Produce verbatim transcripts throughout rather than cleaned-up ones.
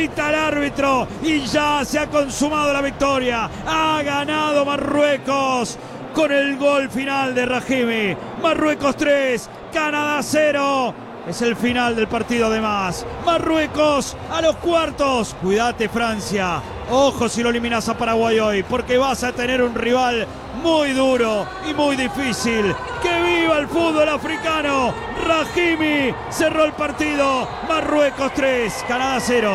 pita el árbitro y ya se ha consumado la victoria. Ha ganado Marruecos con el gol final de Rahimi. Marruecos tres, Canadá cero. Es el final del partido además. Marruecos a los cuartos. Cuídate, Francia. Ojo si lo eliminas a Paraguay hoy, porque vas a tener un rival muy duro y muy difícil. ¡Que viva el fútbol africano! Rahimi cerró el partido. Marruecos tres, Canadá cero.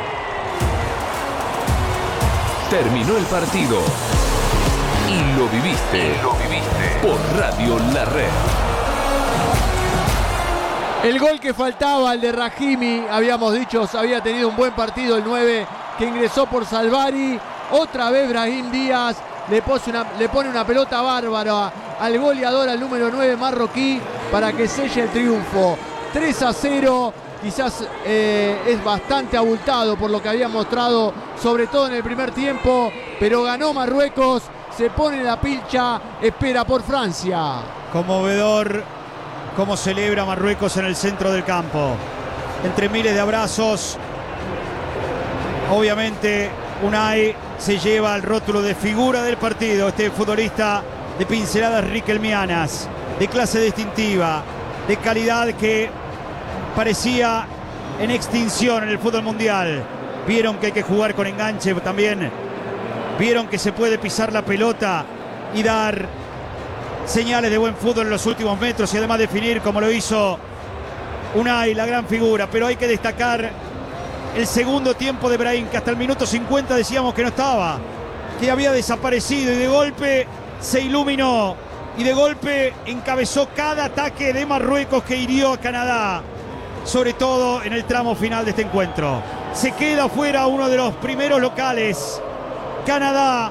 Terminó el partido y lo viviste, y lo viviste por Radio La Red. El gol que faltaba, el de Rahimi, habíamos dicho, había tenido un buen partido el nueve que ingresó por Salvari. Otra vez Brahim Díaz le, una, le pone una pelota bárbara al goleador, al número nueve marroquí, para que selle el triunfo. tres a cero, quizás eh, es bastante abultado por lo que había mostrado, sobre todo en el primer tiempo, pero ganó Marruecos, se pone la pilcha, espera por Francia. Conmovedor cómo celebra Marruecos en el centro del campo, entre miles de abrazos. Obviamente Unai se lleva el rótulo de figura del partido, este futbolista de pinceladas riquelmianas, de clase distintiva, de calidad que parecía en extinción en el fútbol mundial. Vieron que hay que jugar con enganche también, vieron que se puede pisar la pelota y dar señales de buen fútbol en los últimos metros y además definir como lo hizo Unai, la gran figura. Pero hay que destacar el segundo tiempo de Brahim, que hasta el minuto cincuenta decíamos que no estaba, que había desaparecido, y de golpe se iluminó y de golpe encabezó cada ataque de Marruecos que hirió a Canadá, sobre todo en el tramo final de este encuentro. Se queda fuera uno de los primeros locales. Canadá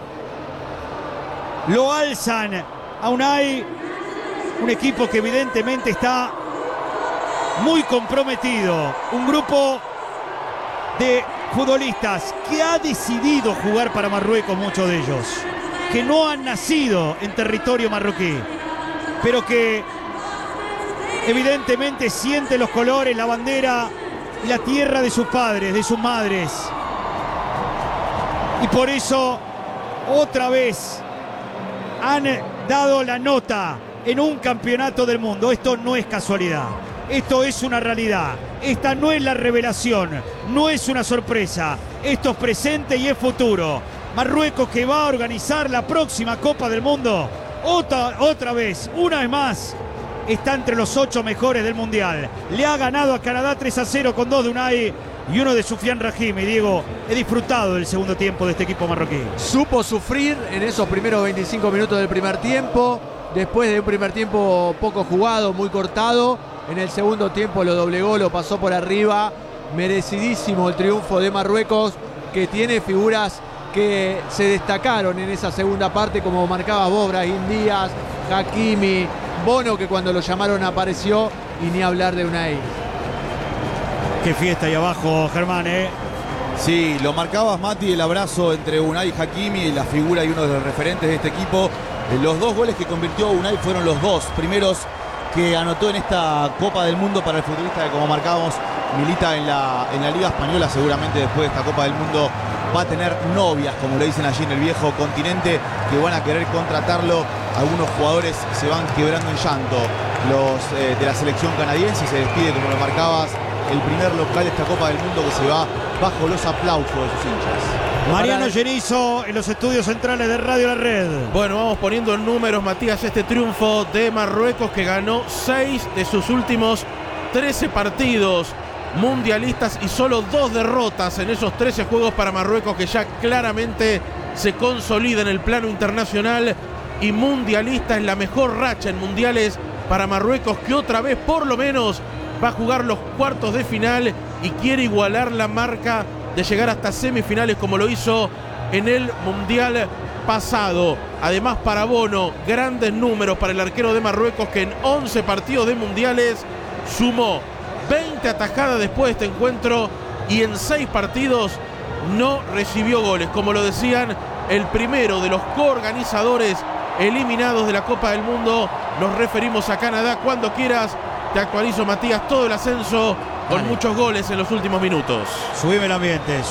lo alzan a Unai, un equipo que evidentemente está muy comprometido, un grupo de futbolistas que ha decidido jugar para Marruecos, muchos de ellos, que no han nacido en territorio marroquí, pero que evidentemente sienten los colores, la bandera y la tierra de sus padres, de sus madres, y por eso otra vez han dado la nota en un campeonato del mundo. Esto no es casualidad, esto es una realidad. Esta no es la revelación, no es una sorpresa, esto es presente y es futuro. Marruecos, que va a organizar la próxima Copa del Mundo, otra, otra vez, una vez más, está entre los ocho mejores del mundial. Le ha ganado a Canadá tres a cero con dos de Unai y uno de Soufiane Rahimi. Diego, he disfrutado del segundo tiempo de este equipo marroquí. Supo sufrir en esos primeros veinticinco minutos del primer tiempo, después de un primer tiempo poco jugado, muy cortado. En el segundo tiempo lo doblegó, lo pasó por arriba. Merecidísimo el triunfo de Marruecos, que tiene figuras que se destacaron en esa segunda parte, como marcabas vos, Brahim Díaz, Hakimi, Bono, que cuando lo llamaron apareció, y ni hablar de Unai. Qué fiesta ahí abajo, Germán, ¿eh? Sí, lo marcabas, Mati, el abrazo entre Unai y Hakimi, la figura y uno de los referentes de este equipo. Los dos goles que convirtió Unai fueron los dos primeros que anotó en esta Copa del Mundo para el futbolista que, como marcábamos, milita en la, en la Liga Española. Seguramente después de esta Copa del Mundo va a tener novias, como le dicen allí en el viejo continente, que van a querer contratarlo. Algunos jugadores se van quebrando en llanto. Los eh, de la selección canadiense, se despide, como lo marcabas, el primer local de esta Copa del Mundo, que se va bajo los aplausos de sus hinchas. Mariano Genizo en los estudios centrales de Radio La Red. Bueno, vamos poniendo en números, Matías, este triunfo de Marruecos, que ganó seis de sus últimos trece partidos mundialistas y solo dos derrotas en esos trece juegos para Marruecos, que ya claramente se consolida en el plano internacional y mundialista. Es la mejor racha en mundiales para Marruecos, que otra vez por lo menos va a jugar los cuartos de final y quiere igualar la marca de llegar hasta semifinales, como lo hizo en el mundial pasado. Además, para Bono, grandes números para el arquero de Marruecos, que en once partidos de mundiales sumó veinte atajadas después de este encuentro y en seis partidos no recibió goles. Como lo decían, el primero de los coorganizadores eliminados de la Copa del Mundo. Nos referimos a Canadá. Cuando quieras te actualizo, Matías, todo el ascenso con Dale. Muchos goles en los últimos minutos. Subime el ambiente.